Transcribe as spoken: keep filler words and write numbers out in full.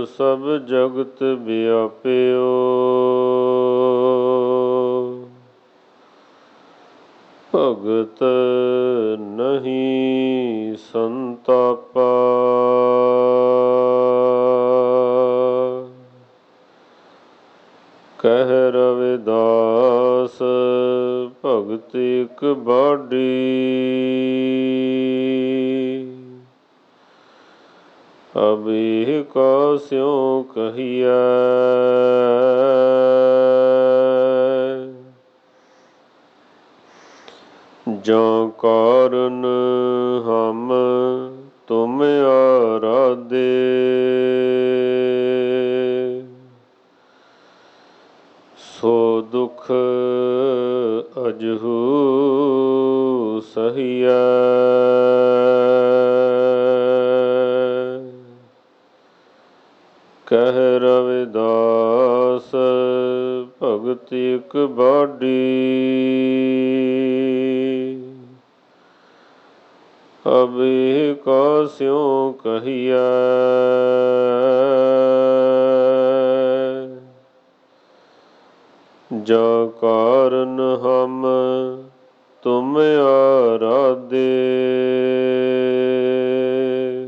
ਸਭ ਜਗਤ ਵਿਆਪਿਓ। ਭਗਤ ਨਹੀਂ ਸੰਤਾਪਾ। ਕਹਿ ਰਵਿਦਾਸ ਭਗਤ ਇਕ ਬਾਢੀ। ਅਬ ਇਹ ਕਾਸਿਉ ਕਹੀਐ। ਜਾਂ ਕਾਰਨ ਹਮ ਤੁਮ ਆਰਾਧੇ। ਸੋ ਦੁਖ ਅਜਹੂ ਸਹੀਐ। ਕਹਿ ਰਵਿਦਾਸ ਭਗਤ ਇਕ ਬਾਢੀ। ਅਬ ਇਹ ਕਾਸਿਉ ਕਹੀਐ। ਜਾਂ ਕਾਰਨ ਹਮ ਤੁਮ ਆਰਾਧੇ।